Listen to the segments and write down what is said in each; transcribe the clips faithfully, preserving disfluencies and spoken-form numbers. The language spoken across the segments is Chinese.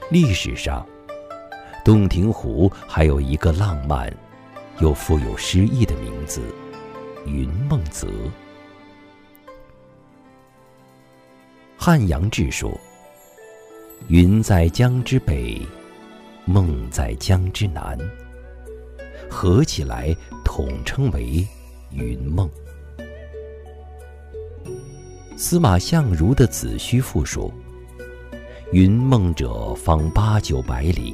历史上，洞庭湖还有一个浪漫又富有诗意的名字——云梦泽。汉阳志说：“云在江之北，梦在江之南，合起来统称为云梦。”司马相如的《子虚赋》说：“云梦者方八九百里。”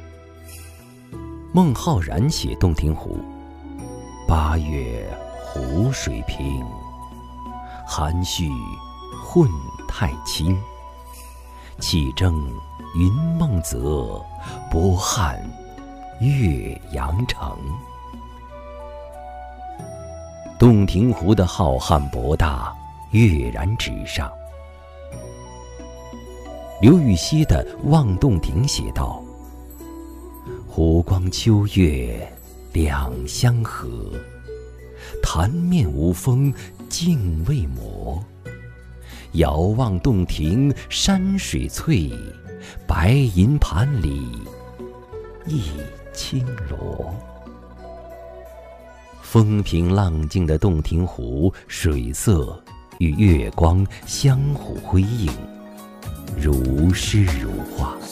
孟浩然写洞庭湖：“八月湖水平，含蓄混太清。气蒸云梦泽，波撼岳阳城。”洞庭湖的浩瀚博大跃然纸上。刘禹锡的《望洞庭》写道：“湖光秋月两相和，潭面无风镜未磨。遥望洞庭山水翠，白银盘里一青螺。”风平浪静的洞庭湖，水色与月光相互辉映，如诗如画。